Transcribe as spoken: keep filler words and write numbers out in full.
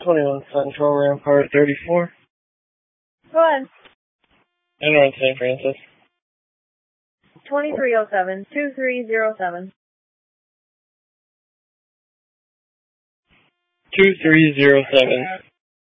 twenty-one Central, Rampart thirty-four. Go ahead. And on Saint Francis. twenty-three oh seven, two three oh seven. two three oh seven.